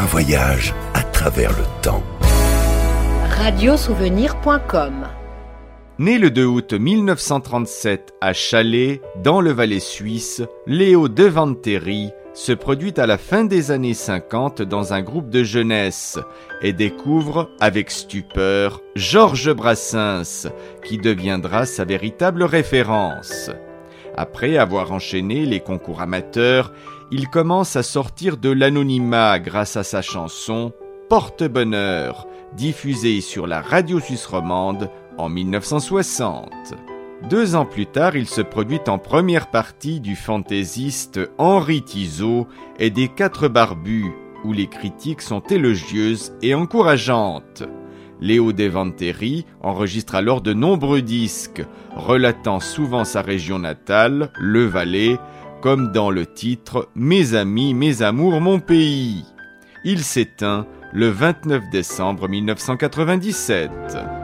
voyage à travers le temps. Radiosouvenir.com. Né le 2 août 1937 à Chalais, dans le Valais suisse, Léo Devanteri se produit à la fin des années 50 dans un groupe de jeunesse et découvre, avec stupeur, Georges Brassens, qui deviendra sa véritable référence. Après avoir enchaîné les concours amateurs, il commence à sortir de l'anonymat grâce à sa chanson « Porte-bonheur », diffusée sur la radio suisse romande en 1960. 2 ans plus tard, il se produit en première partie du fantaisiste Henri Thizeau et des 4 Barbus, où les critiques sont élogieuses et encourageantes. Léo Devanteri enregistre alors de nombreux disques, relatant souvent sa région natale, le Valais, comme dans le titre « Mes amis, mes amours, mon pays ». Il s'éteint le 29 décembre 1997.